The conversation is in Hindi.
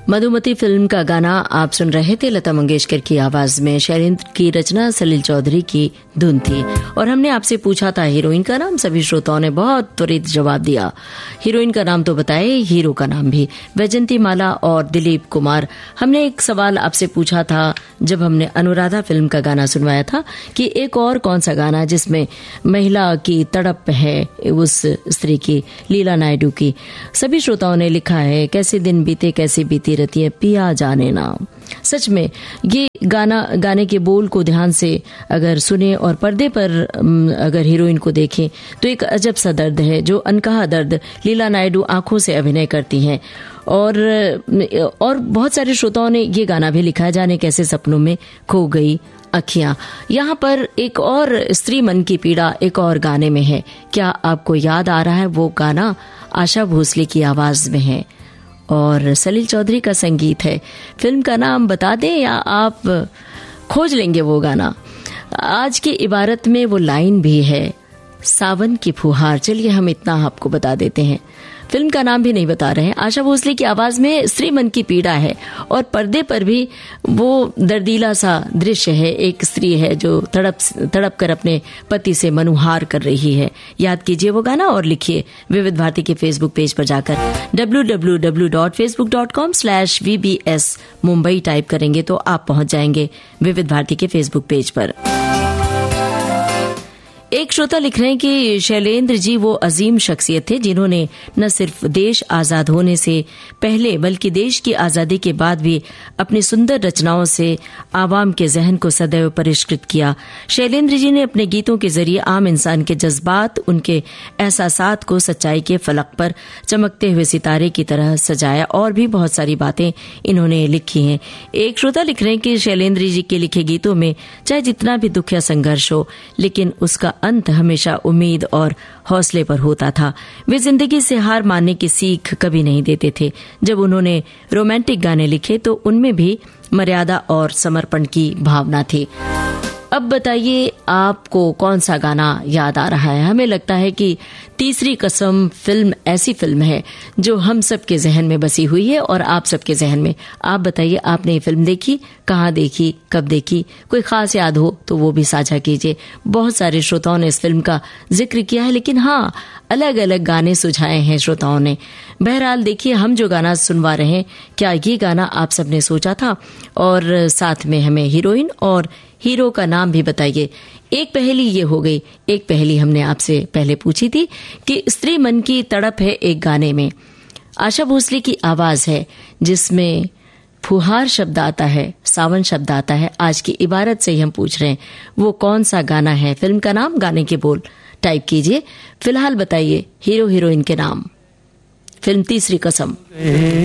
मधुमती फिल्म का गाना आप सुन रहे थे। लता मंगेशकर की आवाज में शैलेंद्र की रचना, सलील चौधरी की धुन थी। और हमने आपसे पूछा था हीरोइन का नाम। सभी श्रोताओं ने बहुत त्वरित जवाब दिया। हीरोइन का नाम तो बताए, हीरो का नाम भी, वैजंती माला और दिलीप कुमार। हमने एक सवाल आपसे पूछा था जब हमने अनुराधा फिल्म का गाना सुनवाया था कि एक और कौन सा गाना जिसमें महिला की तड़प है, उस स्त्री की, लीला नायडू की। सभी श्रोताओं ने लिखा है, कैसे दिन बीते कैसे बीती रहती है पिया जाने ना। सच में ये गाने के बोल को ध्यान से अगर सुने और पर्दे पर अगर हीरोइन को देखें तो एक अजब सा दर्द है, जो अनकहा दर्द लीला नायडू आंखों से अभिनय करती हैं। और बहुत सारे श्रोताओं ने ये गाना भी लिखा है, जाने कैसे सपनों में खो गई अखियां। यहाँ पर एक और स्त्री मन की पीड़ा एक और गाने में है। क्या आपको याद आ रहा है वो गाना? आशा भोसले की आवाज में है और सलील चौधरी का संगीत है। फिल्म का नाम बता दें या आप खोज लेंगे वो गाना? आज की इबारत में वो लाइन भी है, सावन की फुहार। चलिए हम इतना आपको बता देते हैं, फिल्म का नाम भी नहीं बता रहे हैं। आशा भोसले की आवाज में स्त्री मन की पीड़ा है और पर्दे पर भी वो दर्दीला सा दृश्य है। एक स्त्री है जो तड़प कर अपने पति से मनुहार कर रही है। याद कीजिए वो गाना और लिखिए विविध भारती के फेसबुक पेज पर जाकर www.facebook.com/VBS मुंबई टाइप करेंगे तो आप पहुंच जाएंगे विविध भारती के फेसबुक पेज पर। एक श्रोता लिख रहे हैं कि शैलेंद्र जी वो अजीम शख्सियत थे जिन्होंने न सिर्फ देश आजाद होने से पहले बल्कि देश की आजादी के बाद भी अपनी सुंदर रचनाओं से आवाम के जहन को सदैव परिष्कृत किया। शैलेंद्र जी ने अपने गीतों के जरिए आम इंसान के जज्बात, उनके एहसासात को सच्चाई के फलक पर चमकते हुए सितारे की तरह सजाया और भी बहुत सारी बातें इन्होंने लिखी हैं। एक श्रोता लिख रहे हैं कि शैलेंद्र जी के लिखे गीतों में चाहे जितना भी दुख या संघर्ष हो, लेकिन उसका अंत हमेशा उम्मीद और हौसले पर होता था। वे जिंदगी से हार मानने की सीख कभी नहीं देते थे। जब उन्होंने रोमांटिक गाने लिखे तो उनमें भी मर्यादा और समर्पण की भावना थी। अब बताइए आपको कौन सा गाना याद आ रहा है? हमें लगता है कि तीसरी कसम फिल्म ऐसी फिल्म है जो हम सबके जहन में बसी हुई है और आप सबके जहन में। आप बताइए, आपने ये फिल्म देखी, कहाँ देखी, कब देखी? कोई खास याद हो तो वो भी साझा कीजिए। बहुत सारे श्रोताओं ने इस फिल्म का जिक्र किया है, लेकिन हाँ, अलग अलग गाने सुझाए हैं श्रोताओं ने। बहरहाल देखिए, हम जो गाना सुनवा रहे हैं, क्या ये गाना आप सबने सोचा था? और साथ में हमें हीरोइन और हीरो का नाम भी बताइए। एक पहेली ये हो गई। एक पहेली हमने आपसे पहले पूछी थी कि स्त्री मन की तड़प है एक गाने में, आशा भोसले की आवाज है जिसमें फुहार शब्द आता है, सावन शब्द आता है। आज की इबारत से ही हम पूछ रहे हैं वो कौन सा गाना है? फिल्म का नाम, गाने के बोल टाइप कीजिए। फिलहाल बताइए हीरो हीरोइन के नाम। फिल्म तीसरी कसम।